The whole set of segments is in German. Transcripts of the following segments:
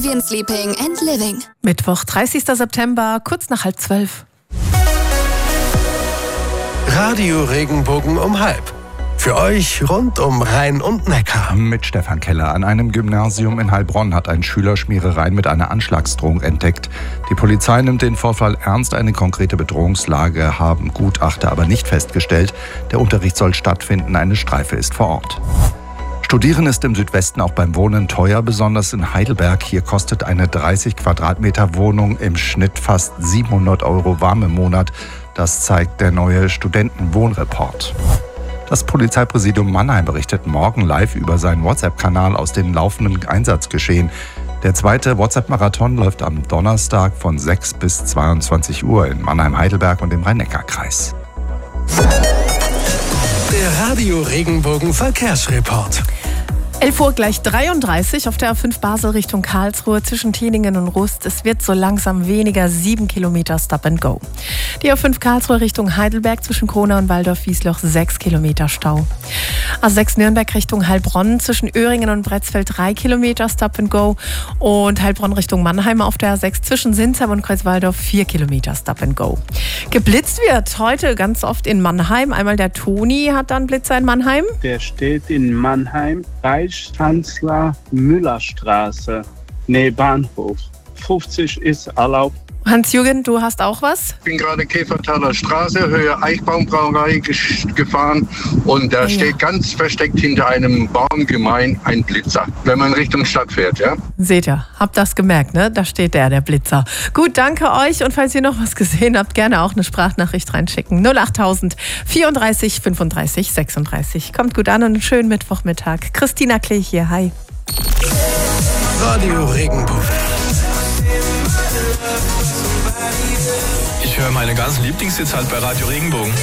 Sleeping and Living. Mittwoch, 30. September, kurz nach 11:30. Radio Regenbogen um 12:30. Für euch rund um Rhein und Neckar. Mit Stefan Keller. An einem Gymnasium in Heilbronn hat ein Schüler Schmierereien mit einer Anschlagsdrohung entdeckt. Die Polizei nimmt den Vorfall ernst. Eine konkrete Bedrohungslage haben Gutachter aber nicht festgestellt. Der Unterricht soll stattfinden. Eine Streife ist vor Ort. Studieren ist im Südwesten auch beim Wohnen teuer, besonders in Heidelberg. Hier kostet eine 30 Quadratmeter Wohnung im Schnitt fast 700 € warm im Monat. Das zeigt der neue Studentenwohnreport. Das Polizeipräsidium Mannheim berichtet morgen live über seinen WhatsApp-Kanal aus den laufenden Einsatzgeschehen. Der zweite WhatsApp-Marathon läuft am Donnerstag von 6 bis 22 Uhr in Mannheim, Heidelberg und im Rhein-Neckar-Kreis. Der Radio Regenbogen Verkehrsreport. 11:33 Uhr auf der A5 Basel Richtung Karlsruhe zwischen Teningen und Rust. Es wird so langsam weniger, 7 Kilometer Stop and Go. Die A5 Karlsruhe Richtung Heidelberg zwischen Kronau und Waldorf-Wiesloch 6 Kilometer Stau. A6 Nürnberg Richtung Heilbronn zwischen Öhringen und Bretzfeld 3 Kilometer Stop and Go. Und Heilbronn Richtung Mannheim auf der A6 zwischen Sinsheim und Kreuzwaldorf 4 Kilometer Stop and Go. Geblitzt wird heute ganz oft in Mannheim. Einmal der Toni hat dann Blitzer in Mannheim. Der steht in Mannheim, Reichs-Kanzler-Müller-Straße, Nähe Bahnhof. 50 ist erlaubt. Hans-Jürgen, du hast auch was? Ich bin gerade Käfertaler Straße, Höhe Eichbaumbrauerei gefahren und da steht ganz versteckt hinter einem Baumgemein ein Blitzer, wenn man Richtung Stadt fährt, ja? Seht ihr, habt das gemerkt, ne? Da steht der Blitzer. Gut, danke euch und falls ihr noch was gesehen habt, gerne auch eine Sprachnachricht reinschicken. 08000 34 35 36. Kommt gut an und einen schönen Mittwochmittag. Christina Klee hier, hi. Radio Regenbogen. Ich höre meine ganzen Lieblingshits halt bei Radio Regenbogen.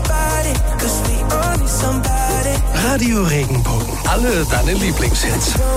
Radio Regenbogen. Alle deine Lieblingshits.